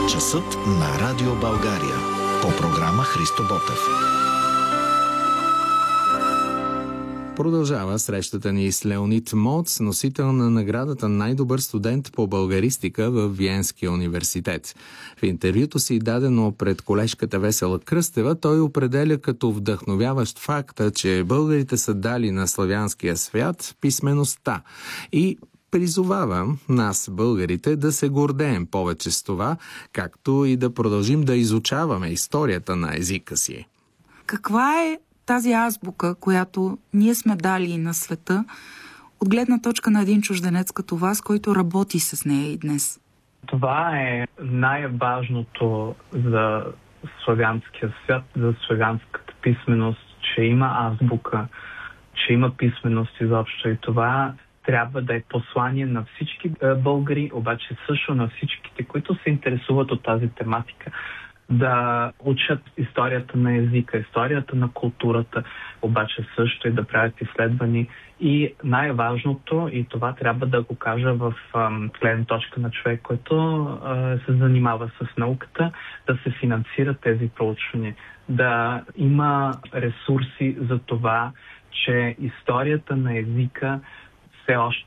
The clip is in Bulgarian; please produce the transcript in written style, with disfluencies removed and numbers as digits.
Часът на Радио България. По програма Христо Ботев. Продължава срещата ни с Леонид Моц, носител на наградата най-добър студент по българистика в Виенския университет. В интервюто си, дадено пред колежката Весела Кръстева, той определя като вдъхновяващ факта, че българите са дали на славянския свят писмеността и призовава нас, българите, да се гордеем повече с това, както и да продължим да изучаваме историята на езика си. Каква е тази азбука, която ние сме дали на света, от гледна точка на един чужденец като вас, който работи с нея и днес? Това е най-важното за славянския свят, за славянската писменост, че има азбука, че има писменост изобщо, и това трябва да е послание на всички българи, обаче също на всичките, които се интересуват от тази тематика, да учат историята на езика, историята на културата, обаче също и да правят изследвания. И най-важното, и това трябва да го кажа в гледна точка на човек, който се занимава с науката, да се финансират тези проучвания, да има ресурси за това, че историята на езика все още